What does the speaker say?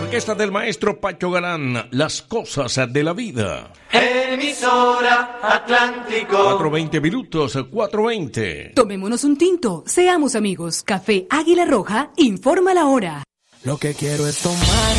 orquesta del maestro Pacho Galán, Las cosas de la vida. Emisora Atlántico. 4:20 minutos, 4:20. Tomémonos un tinto, seamos amigos. Café Águila Roja informa la hora. Lo que quiero es tomar